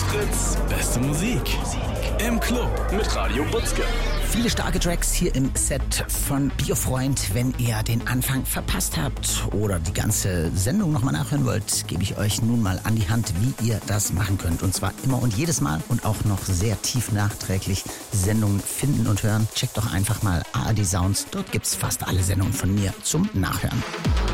Fritz, beste Musik. Im Club mit Radio Butzke. Viele starke Tracks hier im Set von Biofreund. Wenn ihr den Anfang verpasst habt oder die ganze Sendung nochmal nachhören wollt, gebe ich euch nun mal an die Hand, wie ihr das machen könnt. Und zwar immer und jedes Mal und auch noch sehr tief nachträglich Sendungen finden und hören. Checkt doch einfach mal ARD Sounds. Dort gibt's fast alle Sendungen von mir zum Nachhören.